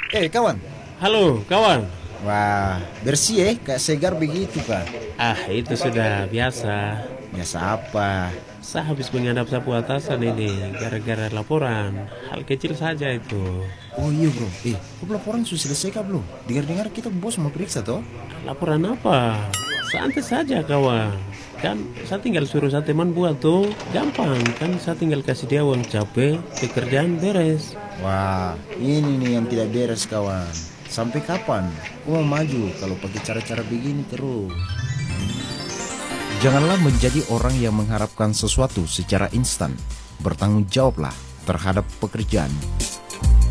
Kawan. Halo, kawan. Wah, bersih kayak segar begitu, Pak. Ah, itu sudah biasa. Biasa apa? Saya habis menghadap sapu atasan ini gara-gara laporan. Hal kecil saja itu. Oh iya, Bro. Kok laporan sudah selesai kah belum? Dengar-dengar kita bos mau periksa toh? Laporan apa? Santai saja, kawan. Kan saya tinggal suruh saya teman buat tuh. Gampang, kan saya tinggal kasih dia uang capek, pekerjaan beres. Wah, ini nih yang tidak beres, kawan. Sampai kapan? Kau mau maju kalau pakai cara-cara begini terus? Janganlah menjadi orang yang mengharapkan sesuatu secara instan. Bertanggung jawablah terhadap pekerjaan